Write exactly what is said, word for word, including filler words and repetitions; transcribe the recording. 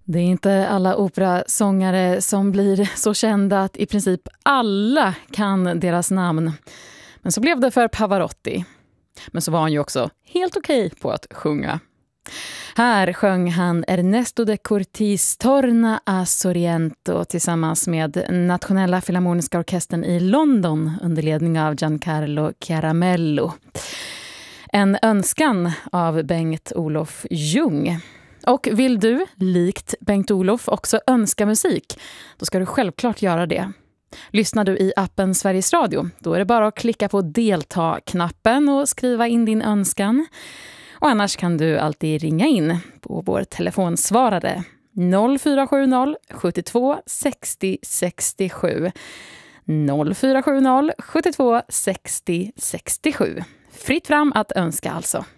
Det är inte alla operasångare som blir så kända att i princip alla kan deras namn. Men så blev det för Pavarotti. Men så var han ju också helt okej på att sjunga. Här sjöng han Ernesto de Cortis Torna a Sorrento tillsammans med Nationella Filharmoniska Orkestern i London under ledning av Giancarlo Chiaramello. En önskan av Bengt-Olof Ljung. Och vill du, likt Bengt-Olof, också önska musik, då ska du självklart göra det. Lyssnar du i appen Sveriges Radio, då är det bara att klicka på delta-knappen och skriva in din önskan. Och annars kan du alltid ringa in på vår telefonsvarare noll fyra sju noll sju två sex noll sex sju. noll fyra sju noll sju två sex noll sex sju. Fritt fram att önska alltså.